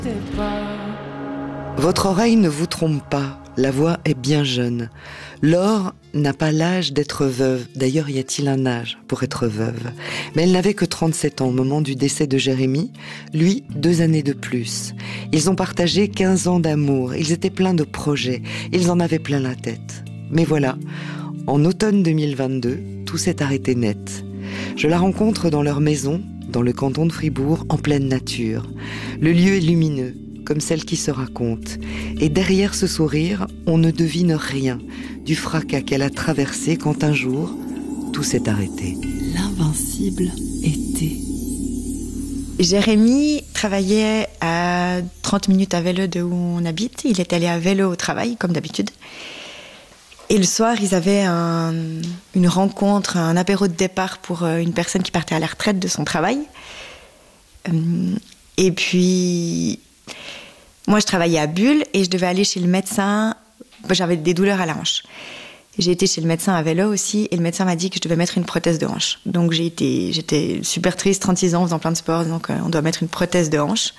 Votre oreille ne vous trompe pas, la voix est bien jeune. Laure n'a pas l'âge d'être veuve, d'ailleurs y a-t-il un âge pour être veuve? Mais elle n'avait que 37 ans au moment du décès de Jérémy, lui 2 années de plus. Ils ont partagé 15 ans d'amour, ils étaient pleins de projets, ils en avaient plein la tête. Mais voilà, en automne 2022, tout s'est arrêté net. Je la rencontre dans leur maison, dans le canton de Fribourg, en pleine nature. Le lieu est lumineux, comme celle qui se raconte. Et derrière ce sourire, on ne devine rien du fracas qu'elle a traversé quand un jour, tout s'est arrêté. L'invincible été. Jérémy travaillait à 30 minutes à vélo de où on habite. Il est allé à vélo au travail, comme d'habitude. Et le soir, ils avaient une rencontre, un apéro de départ pour une personne qui partait à la retraite de son travail. Et puis, moi, je travaillais à Bulle et je devais aller chez le médecin. J'avais des douleurs à la hanche. J'ai été chez le médecin à vélo aussi et le médecin m'a dit que je devais mettre une prothèse de hanche. Donc j'étais super triste, 36 ans, faisant plein de sport, donc on doit mettre une prothèse de hanche.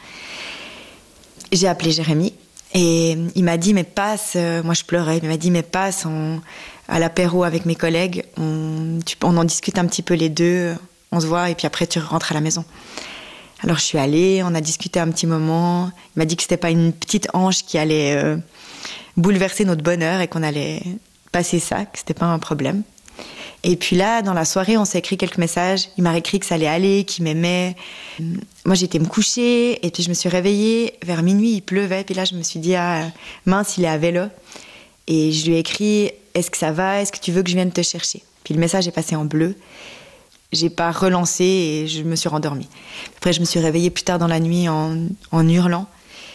J'ai appelé Jérémy et il m'a dit mais passe, moi je pleurais, il m'a dit mais passe à l'apéro avec mes collègues, on en discute un petit peu les deux, on se voit et puis après tu rentres à la maison. Alors je suis allée, on a discuté un petit moment, il m'a dit que c'était pas une petite hanche qui allait bouleverser notre bonheur et qu'on allait passer ça, que c'était pas un problème. Et puis là, dans la soirée, on s'est écrit quelques messages. Il m'a écrit que ça allait aller, qu'il m'aimait. Moi, j'étais me coucher et puis je me suis réveillée. Vers minuit, il pleuvait. Puis là, je me suis dit, ah, mince, il est à vélo. Et je lui ai écrit, est-ce que ça va? Est-ce que tu veux que je vienne te chercher? Puis le message est passé en bleu. J'ai pas relancé et je me suis rendormie. Après, je me suis réveillée plus tard dans la nuit en hurlant.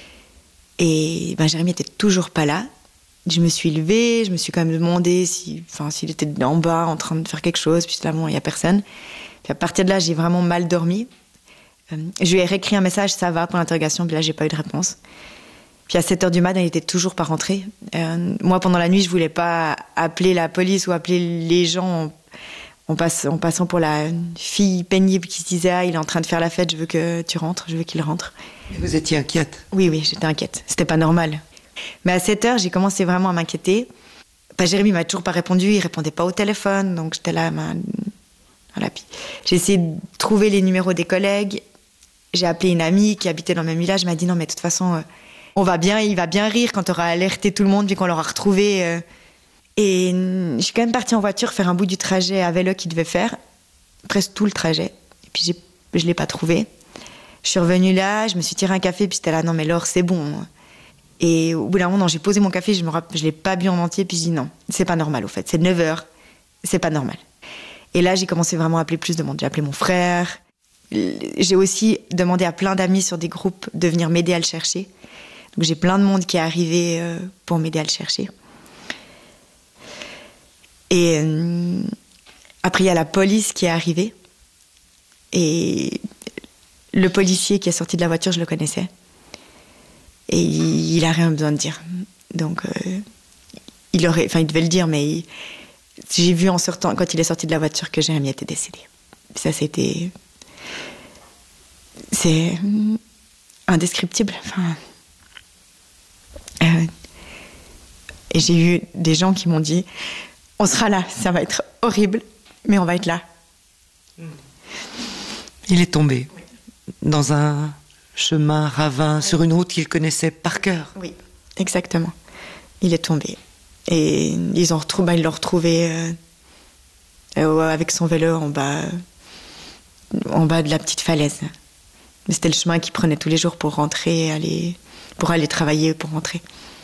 Et Jérémy était toujours pas là. Je me suis levée, je me suis quand même demandé s'il était en bas en train de faire quelque chose, puis là, bon, il n'y a personne. Puis à partir de là, j'ai vraiment mal dormi. Je lui ai réécrit un message, ça va, pour l'interrogation, puis là, j'ai pas eu de réponse. Puis à 7h du matin, il était toujours pas rentré. Moi, pendant la nuit, je voulais pas appeler la police ou appeler les gens en passant pour la fille pénible qui se disait « Ah, il est en train de faire la fête, je veux que tu rentres, je veux qu'il rentre. » Et vous étiez inquiète? Oui, j'étais inquiète. C'était pas normal. Mais à 7h, j'ai commencé vraiment à m'inquiéter. Jérémy m'a toujours pas répondu, il répondait pas au téléphone, donc j'étais là, voilà. Puis j'ai essayé de trouver les numéros des collègues. J'ai appelé une amie qui habitait dans le même village, elle m'a dit non, mais de toute façon, il va bien rire quand tu auras alerté tout le monde puis qu'on l'aura retrouvé. Et je suis quand même partie en voiture faire un bout du trajet à vélo qu'il devait faire, presque tout le trajet. Et puis je l'ai pas trouvé. Je suis revenue là, je me suis tiré un café, puis j'étais là, non mais Laure, c'est bon. Et au bout d'un moment, j'ai posé mon café, je l'ai pas bu en entier, puis je dis non, c'est pas normal au fait, c'est 9h, c'est pas normal. Et là, j'ai commencé vraiment à appeler plus de monde. J'ai appelé mon frère, j'ai aussi demandé à plein d'amis sur des groupes de venir m'aider à le chercher. Donc j'ai plein de monde qui est arrivé pour m'aider à le chercher. Et après, il y a la police qui est arrivée. Et le policier qui est sorti de la voiture, je le connaissais. Et il a rien besoin de dire. Donc, il devait le dire, mais j'ai vu en sortant, quand il est sorti de la voiture, que Jérémy était décédé. Ça, c'est indescriptible. Et j'ai eu des gens qui m'ont dit, on sera là, ça va être horrible, mais on va être là. Il est tombé dans un chemin, ravin, sur une route qu'il connaissait par cœur. Oui, exactement. Il est tombé. Et ils l'ont retrouvé avec son vélo en bas de la petite falaise. Mais c'était le chemin qu'il prenait tous les jours pour rentrer, pour aller travailler, pour rentrer.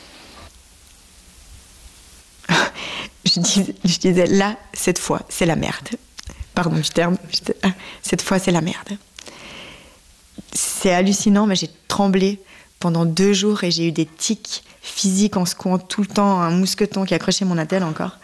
Je disais, là, cette fois, c'est la merde. Pardon du terme. Cette fois, c'est la merde. C'est hallucinant, mais j'ai tremblé pendant 2 jours et j'ai eu des tics physiques en secouant tout le temps un mousqueton qui accrochait mon attelle encore.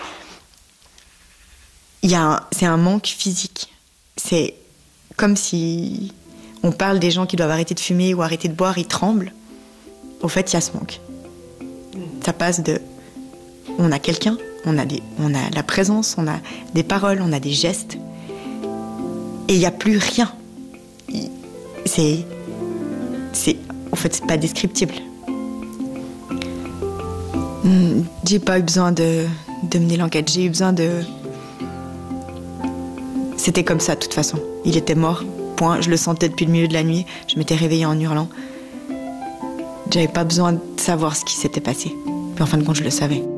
C'est un manque physique. C'est comme si on parle des gens qui doivent arrêter de fumer ou arrêter de boire, ils tremblent. Au fait, il y a ce manque. Ça passe de... On a quelqu'un, on a la présence, on a des paroles, on a des gestes. Et il n'y a plus rien. C'est En fait, c'est pas descriptible. J'ai pas eu besoin de mener l'enquête. J'ai eu besoin de... C'était comme ça, de toute façon. Il était mort, point. Je le sentais depuis le milieu de la nuit. Je m'étais réveillée en hurlant. J'avais pas besoin de savoir ce qui s'était passé. Puis en fin de compte, je le savais.